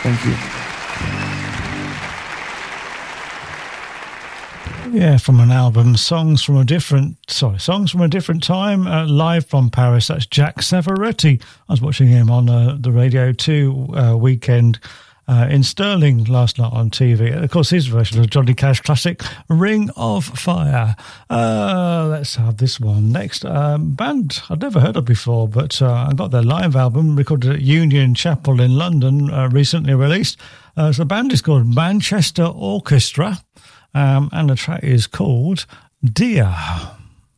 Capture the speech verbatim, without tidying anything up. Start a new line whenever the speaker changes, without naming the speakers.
Thank you.
Yeah, from an album, Songs from a Different, sorry, Songs from a Different Time, uh, live from Paris. That's Jack Savoretti. I was watching him on uh, the Radio two uh, weekend uh, in Stirling last night on T V. Of course, his version of Johnny Cash classic, Ring of Fire. Uh, let's have this one next. Um, band I'd never heard of before, but uh, I got their live album recorded at Union Chapel in London, uh, recently released. Uh, so the band is called Manchester Orchestra. Um, and the track is called Dear.